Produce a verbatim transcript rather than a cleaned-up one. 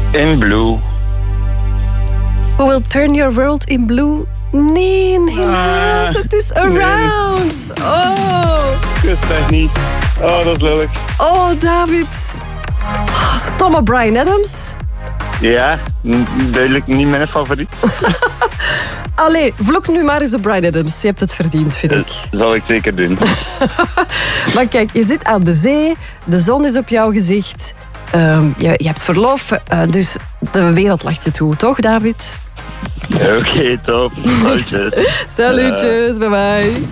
In blue. Who will turn your world in blue? Nee, helaas. Het is Around. Oh. Ik wist het niet. Oh, dat is lelijk. Oh, David. Oh, stomme Bryan Adams. Ja, n- duidelijk niet mijn favoriet. Allee, vloek nu maar eens op Bryan Adams. Je hebt het verdiend, vind ik. Dat zal ik zeker doen. Maar kijk, je zit aan de zee. De zon is op jouw gezicht. Um, je, je hebt verlof. Uh, dus de wereld lacht je toe, toch, David? Oké, okay, top. Salutjes. Salutjes, bye bye.